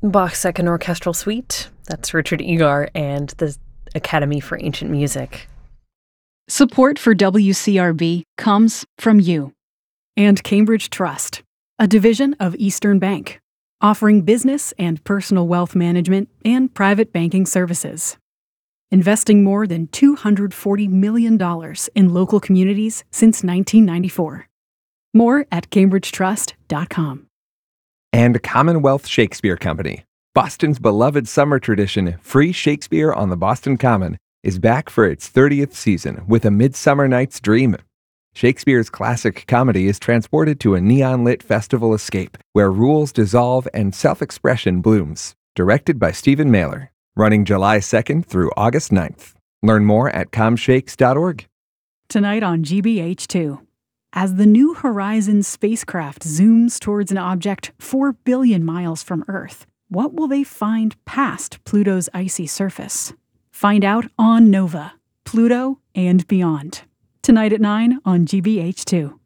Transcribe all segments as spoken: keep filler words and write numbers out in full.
Bach's Second Orchestral Suite. That's Richard Egar and the Academy for Ancient Music. Support for W C R B comes from you. And Cambridge Trust, a division of Eastern Bank, offering business and personal wealth management and private banking services. Investing more than two hundred forty million dollars in local communities since nineteen ninety-four. More at cambridge trust dot com. And Commonwealth Shakespeare Company, Boston's beloved summer tradition, Free Shakespeare on the Boston Common, is back for its thirtieth season with A Midsummer Night's Dream. Shakespeare's classic comedy is transported to a neon-lit festival escape where rules dissolve and self-expression blooms. Directed by Stephen Mailer. Running July second through August ninth. Learn more at com shakes dot org. Tonight on G B H two. As the New Horizons spacecraft zooms towards an object four billion miles from Earth, what will they find past Pluto's icy surface? Find out on Nova, Pluto and Beyond. Tonight at nine on G B H two.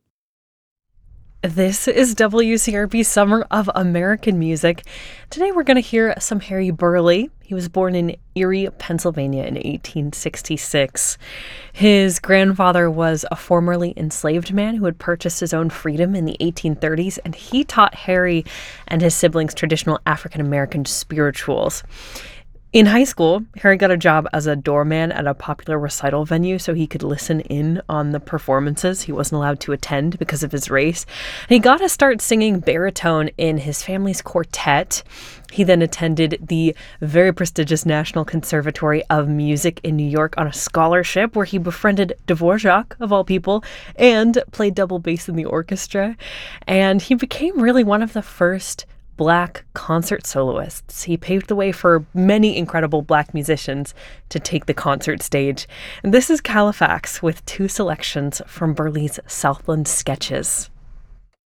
This is W C R B Summer of American Music. Today we're going to hear some Harry Burleigh. He was born in Erie, Pennsylvania in eighteen sixty-six. His grandfather was a formerly enslaved man who had purchased his own freedom in the eighteen thirties, and he taught Harry and his siblings traditional African-American spirituals. In high school, Harry got a job as a doorman at a popular recital venue so he could listen in on the performances. He wasn't allowed to attend because of his race. And he got to start singing baritone in his family's quartet. He then attended the very prestigious National Conservatory of Music in New York on a scholarship where he befriended Dvorak, of all people, and played double bass in the orchestra. And he became really one of the first Black concert soloists. He paved the way for many incredible Black musicians to take the concert stage. And this is Califax with two selections from Burleigh's Southland Sketches.